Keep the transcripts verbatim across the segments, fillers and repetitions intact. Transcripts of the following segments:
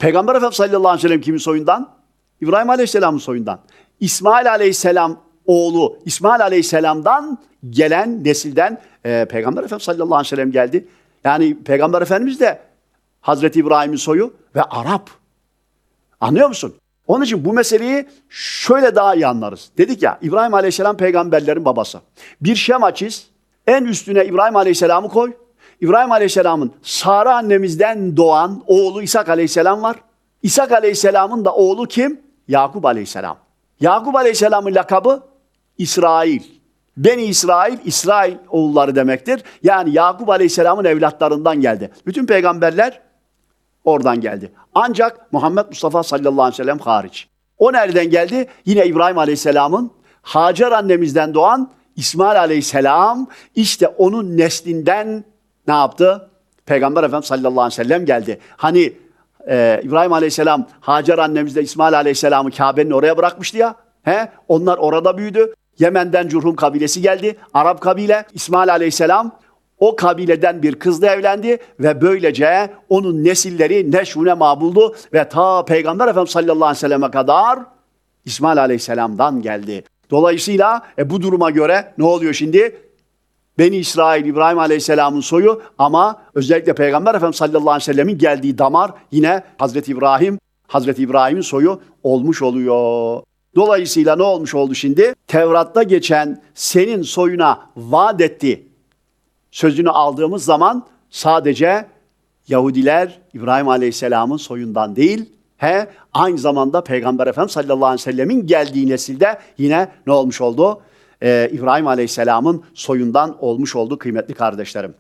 Peygamber Efendimiz sallallahu aleyhi ve sellem kimin soyundan? İbrahim Aleyhisselam'ın soyundan. İsmail Aleyhisselam oğlu İsmail Aleyhisselam'dan gelen nesilden e, Peygamber Efendimiz sallallahu aleyhi ve sellem geldi. Yani Peygamber Efendimiz de Hazreti İbrahim'in soyu ve Arap. Anlıyor musun? Onun için bu meseleyi şöyle daha iyi anlarız. Dedik ya, İbrahim Aleyhisselam peygamberlerin babası. Bir şema çiz, en üstüne İbrahim Aleyhisselam'ı koy. İbrahim Aleyhisselam'ın Sara annemizden doğan oğlu İshak Aleyhisselam var. İshak Aleyhisselam'ın da oğlu kim? Yakup Aleyhisselam. Yakup Aleyhisselam'ın lakabı İsrail. Beni İsrail, İsrail oğulları demektir. Yani Yakup Aleyhisselam'ın evlatlarından geldi. Bütün peygamberler oradan geldi. Ancak Muhammed Mustafa sallallahu aleyhi ve sellem hariç. O nereden geldi? Yine İbrahim Aleyhisselam'ın Hacer annemizden doğan İsmail Aleyhisselam, işte onun neslinden ne yaptı? Peygamber Efendimiz sallallahu aleyhi ve sellem geldi. Hani e, İbrahim Aleyhisselam Hacer annemizle İsmail Aleyhisselam'ı Kabe'nin oraya bırakmıştı ya. He? Onlar orada büyüdü. Yemen'den Curhum kabilesi geldi. Arap kabile. İsmail Aleyhisselam o kabileden bir kızla evlendi ve böylece onun nesilleri neşvune mabuldu ve ta Peygamber Efendimiz sallallahu aleyhi ve selleme kadar İsmail Aleyhisselam'dan geldi. Dolayısıyla e, bu duruma göre ne oluyor şimdi? Beni İsrail, İbrahim Aleyhisselam'ın soyu ama özellikle Peygamber Efendimiz sallallahu aleyhi ve sellemin geldiği damar yine Hazreti İbrahim, Hazreti İbrahim'in soyu olmuş oluyor. Dolayısıyla ne olmuş oldu şimdi? Tevrat'ta geçen senin soyuna vaat etti sözünü aldığımız zaman sadece Yahudiler İbrahim Aleyhisselam'ın soyundan değil, he, aynı zamanda Peygamber Efendimiz sallallahu aleyhi ve sellemin geldiği nesilde yine ne olmuş oldu? Ee, İbrahim Aleyhisselam'ın soyundan olmuş oldu kıymetli kardeşlerim.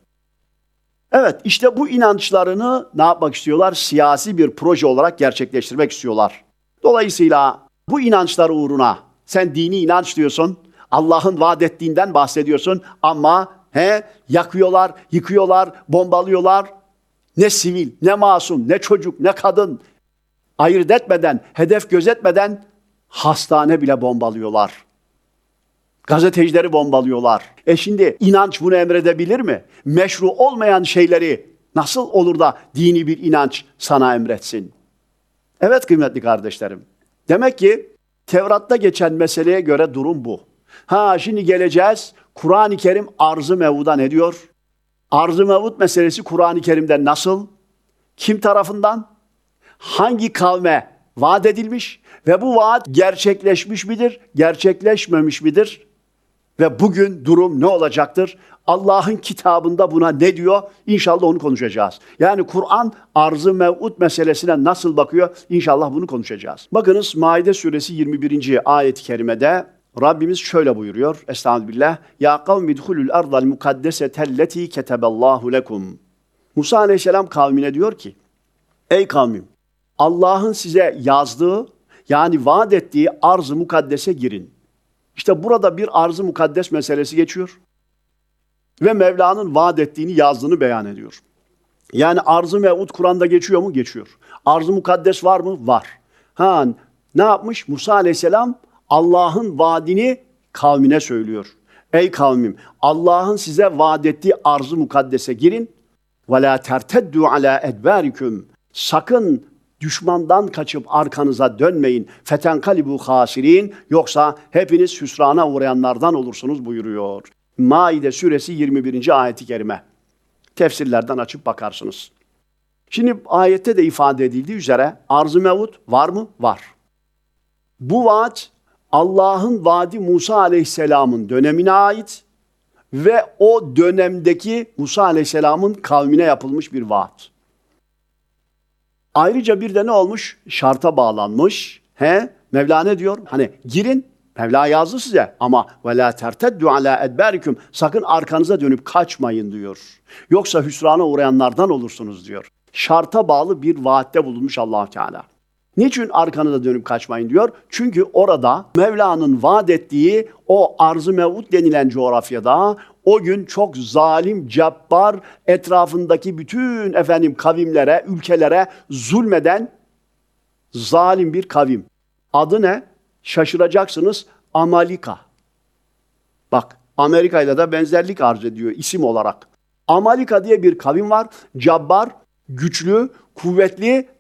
Evet, işte bu inançlarını ne yapmak istiyorlar? Siyasi bir proje olarak gerçekleştirmek istiyorlar. Dolayısıyla bu inançlar uğruna sen dini inanç diyorsun, Allah'ın vaat ettiğinden bahsediyorsun ama he, yakıyorlar, yıkıyorlar, bombalıyorlar. Ne sivil, ne masum, ne çocuk, ne kadın ayırt etmeden, hedef gözetmeden hastane bile bombalıyorlar. Gazetecileri bombalıyorlar. E şimdi inanç bunu emredebilir mi? Meşru olmayan şeyleri nasıl olur da dini bir inanç sana emretsin? Evet kıymetli kardeşlerim. Demek ki Tevrat'ta geçen meseleye göre durum bu. Ha şimdi geleceğiz. Kur'an-ı Kerim arz-ı mev'uda ne diyor? Arz-ı mev'ud meselesi Kur'an-ı Kerim'de nasıl? Kim tarafından? Hangi kavme vaat edilmiş? Ve bu vaat gerçekleşmiş midir? Gerçekleşmemiş midir? Ve bugün durum ne olacaktır? Allah'ın kitabında buna ne diyor? İnşallah onu konuşacağız. Yani Kur'an arz-ı mev'ud meselesine nasıl bakıyor? İnşallah bunu konuşacağız. Bakınız Maide suresi yirmi birinci ayet-i kerimede Rabbimiz şöyle buyuruyor. Estağfirullah. Ya kavmi idhulul ardal mukaddesetelleti keteballahu lekum. Musa aleyhisselam kavmine diyor ki, ey kavmim, Allah'ın size yazdığı, yani vaat ettiği arz-ı mukaddese girin. İşte burada bir arz-ı mukaddes meselesi geçiyor. Ve Mevla'nın vaat ettiğini, yazdığını beyan ediyor. Yani arz-ı mev'ud Kur'an'da geçiyor mu? Geçiyor. Arz-ı mukaddes var mı? Var. Ha, ne yapmış? Musa aleyhisselam Allah'ın vaadini kavmine söylüyor. Ey kavmim, Allah'ın size vaat ettiği arz-ı mukaddese girin. وَلَا تَرْتَدُّوا عَلَى اَدْبَارِكُمْ. Sakın düşmandan kaçıp arkanıza dönmeyin. فَتَنْقَلِبُوا خَاسِرِينَ. Yoksa hepiniz hüsrana uğrayanlardan olursunuz buyuruyor. Maide suresi yirmi birinci ayeti kerime. Tefsirlerden açıp bakarsınız. Şimdi ayette de ifade edildiği üzere arz-ı mev'ud var mı? Var. Bu vaat Allah'ın vaadi Musa aleyhisselamın dönemine ait ve o dönemdeki Musa aleyhisselamın kavmine yapılmış bir vaat. Ayrıca bir de ne olmuş? Şarta bağlanmış. He? Mevla ne diyor? Hani girin, Mevla yazdı size ama وَلَا تَرْتَدُّ عَلَى اَدْبَارِكُمْ. Sakın arkanıza dönüp kaçmayın diyor. Yoksa hüsrana uğrayanlardan olursunuz diyor. Şarta bağlı bir vaatte bulunmuş Allah Teala. Niçin arkanıza dönüp kaçmayın diyor? Çünkü orada Mevla'nın vaat ettiği o arz-ı mev'ud denilen coğrafyada o gün çok zalim, cabbar, etrafındaki bütün efendim kavimlere, ülkelere zulmeden zalim bir kavim. Adı ne? Şaşıracaksınız. Amalika. Bak, Amerika'yla da benzerlik arz ediyor isim olarak. Amalika diye bir kavim var. Cabbar, güçlü, kuvvetli